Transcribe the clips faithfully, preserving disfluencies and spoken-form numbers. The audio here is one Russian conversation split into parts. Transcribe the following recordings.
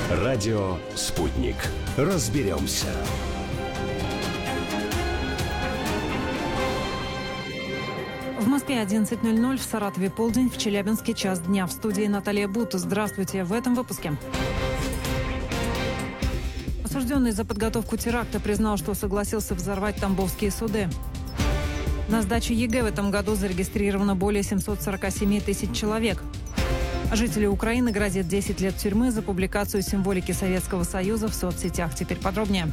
Радио «Спутник». Разберемся. В Москве одиннадцать ноль ноль, в Саратове полдень, в Челябинске час дня. В студии Наталья Бут. Здравствуйте. В этом выпуске. Осужденный за подготовку теракта признал, что согласился взорвать тамбовские суды. На сдачу ЕГЭ в этом году зарегистрировано более семьсот сорок семь тысяч человек. Жителю Украины грозит десять лет тюрьмы за публикацию символики Советского Союза в соцсетях. Теперь подробнее.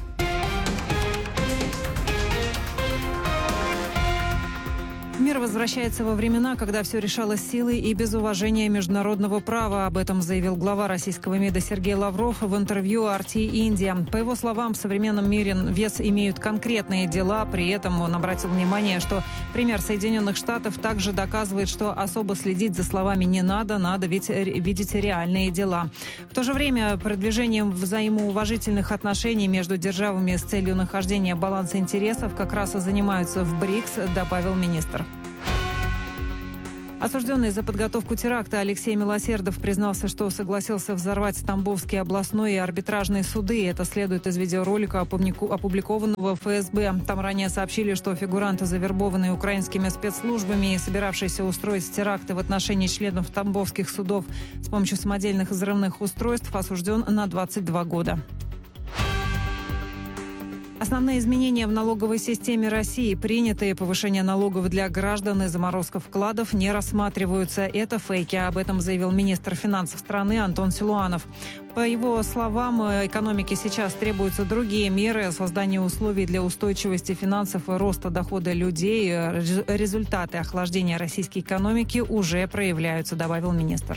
Мир возвращается во времена, когда все решалось силой и без уважения международного права. Об этом заявил глава российского МИДа Сергей Лавров в интервью ар ти Индия. По его словам, в современном мире вес имеют конкретные дела. При этом он обратил внимание, что пример Соединенных Штатов также доказывает, что особо следить за словами не надо, надо ведь видеть реальные дела. В то же время продвижением взаимоуважительных отношений между державами с целью нахождения баланса интересов как раз и занимаются в БРИКС, добавил министр. Осужденный за подготовку теракта Алексей Милосердов признался, что согласился взорвать Тамбовские областной и арбитражные суды. Это следует из видеоролика, опубликованного в эф эс бэ. Там ранее сообщили, что фигуранты, завербованные украинскими спецслужбами и собиравшиеся устроить теракты в отношении членов тамбовских судов с помощью самодельных взрывных устройств, осужден на двадцать два года. Основные изменения в налоговой системе России приняты. Повышение налогов для граждан и заморозка вкладов не рассматриваются. Это фейки. Об этом заявил министр финансов страны Антон Силуанов. По его словам, экономике сейчас требуются другие меры, создание условий для устойчивости финансов и роста дохода людей. Результаты охлаждения российской экономики уже проявляются, добавил министр.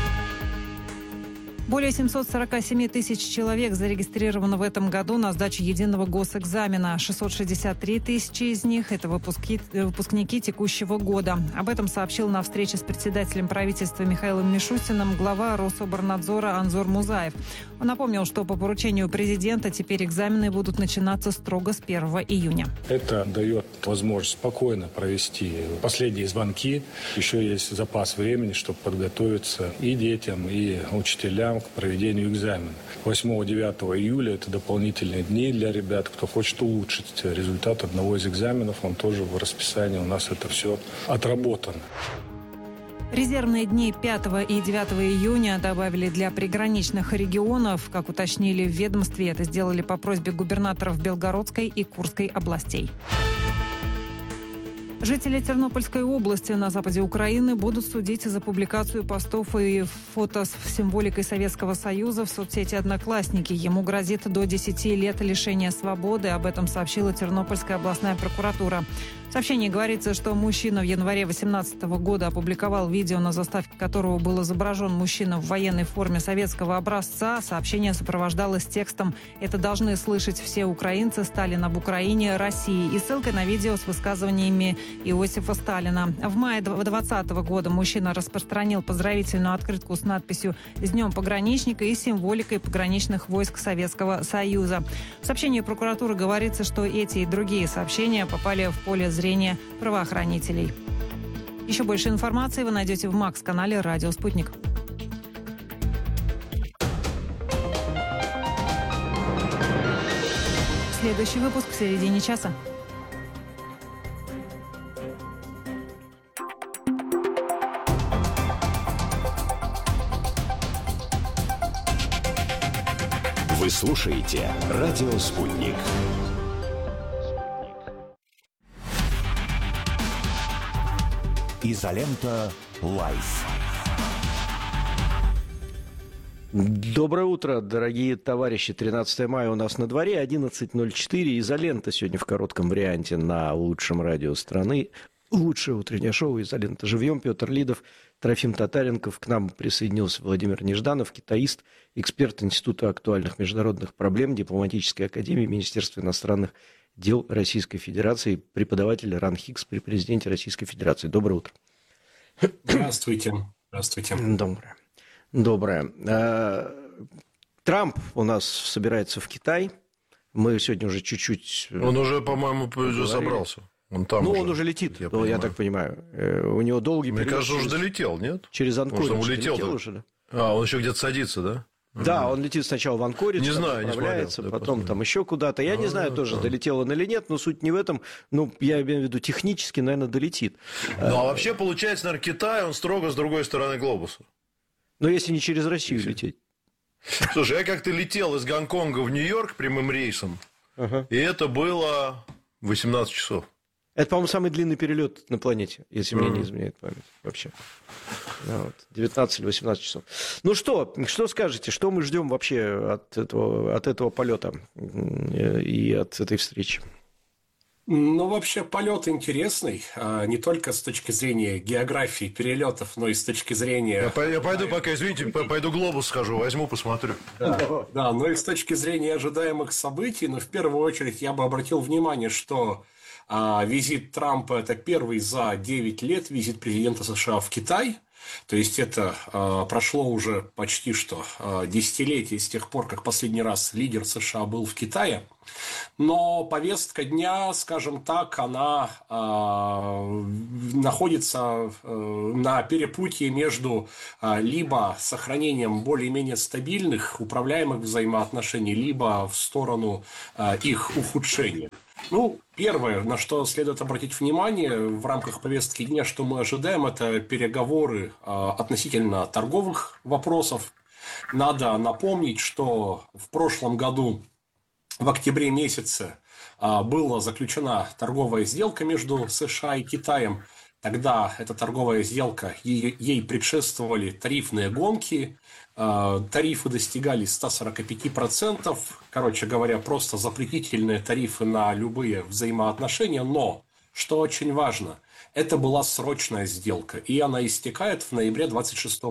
Более семьсот сорок семь тысяч человек зарегистрировано в этом году на сдачу единого госэкзамена. шестьсот шестьдесят три тысячи из них – это выпуски, выпускники текущего года. Об этом сообщил на встрече с председателем правительства Михаилом Мишустиным глава Рособорнадзора Анзор Музаев. Он напомнил, что по поручению президента теперь экзамены будут начинаться строго с первого июня. Это дает возможность спокойно провести последние звонки. Еще есть запас времени, чтобы подготовиться и детям, и учителям к проведению экзамена. восьмого-девятого июля это дополнительные дни для ребят, кто хочет улучшить результат одного из экзаменов. Он тоже в расписании, у нас это все отработано. Резервные дни пятого и девятого июня добавили для приграничных регионов. Как уточнили в ведомстве, это сделали по просьбе губернаторов Белгородской и Курской областей. Жители Тернопольской области на западе Украины будут судить за публикацию постов и фото с символикой Советского Союза в соцсети «Одноклассники». Ему грозит до десяти лет лишения свободы. Об этом сообщила Тернопольская областная прокуратура. В сообщении говорится, что мужчина в январе две тысячи восемнадцатого года опубликовал видео, на заставке которого был изображен мужчина в военной форме советского образца. Сообщение сопровождалось текстом «Это должны слышать все украинцы. Сталин об Украине, России» и ссылкой на видео с высказываниями Иосифа Сталина. В мае две тысячи двадцатого года мужчина распространил поздравительную открытку с надписью «С Днем пограничника» и символикой пограничных войск Советского Союза. В сообщении прокуратуры говорится, что эти и другие сообщения попали в поле зрения правоохранителей. Еще больше информации вы найдете в Макс-канале «Радио Спутник». Следующий выпуск в середине часа. Вы слушаете «Радио Спутник». Изолента Лайф. Доброе утро, дорогие товарищи. тринадцатое мая у нас на дворе, одиннадцать ноль четыре. Изолента сегодня в коротком варианте на лучшем радио страны. Лучшее утреннее шоу «Изолента живьем». Петр Лидов, Трофим Татаренков. К нам присоединился Владимир Нежданов, китаист, эксперт Института актуальных международных проблем Дипломатической академии Министерства иностранных дел Российской Федерации, преподаватель РАН-ХИКС при президенте Российской Федерации. Доброе утро. Здравствуйте. Здравствуйте. Доброе. Доброе. Трамп у нас собирается в Китай. Мы сегодня уже чуть-чуть... Он уже, по-моему, уже собрался. Он там ну, уже, он уже летит, я, ну, я так понимаю. У него долгий Мне перелет. кажется, через... уже долетел, нет? Через Анкоридж улетел, долетел да? уже, да? А, он еще где-то садится, да? Да, он летит сначала в Анкоридж, Не там знаю, не отправляется, смотрел, да, потом посмотрим. там еще куда-то. Я не Ну, знаю да, тоже, да. долетел он или нет, но суть не в этом. Ну, я имею в виду, технически, наверное, долетит. Ну, а вообще, получается, наверное, Китай, он строго с другой стороны глобуса. Но если не через Россию лететь. Слушай, я как-то летел из Гонконга в Нью-Йорк прямым рейсом, Ага. и это было восемнадцать часов. Это, по-моему, самый длинный перелет на планете, если мне не изменяет память вообще. Да, вот, девятнадцать или восемнадцать часов. Ну что, что скажете, что мы ждем вообще от этого, от этого полета и от этой встречи? Ну, вообще, полет интересный, а, не только с точки зрения географии перелетов, но и с точки зрения... Я, по- я пойду пока, извините, по- пойду глобус схожу, возьму, посмотрю. Да, да, но и с точки зрения ожидаемых событий, но в первую очередь я бы обратил внимание, что а, визит Трампа – это первый за девять лет визит президента США в Китай. То есть это а, прошло уже почти что а, десятилетие с тех пор, как последний раз лидер США был в Китае. Но повестка дня, скажем так, она э, находится э, на перепутье между э, либо сохранением более-менее стабильных, управляемых взаимоотношений, либо в сторону э, их ухудшения. Ну, первое, на что следует обратить внимание в рамках повестки дня, что мы ожидаем, это переговоры э, относительно торговых вопросов. Надо напомнить, что в прошлом году в октябре месяце а, была заключена торговая сделка между США и Китаем. Тогда эта торговая сделка, ей, ей предшествовали тарифные гонки. А, тарифы достигали сто сорок пять процентов. Короче говоря, просто запретительные тарифы на любые взаимоотношения. Но, что очень важно, это была срочная сделка. И она истекает в ноябре двадцать шестого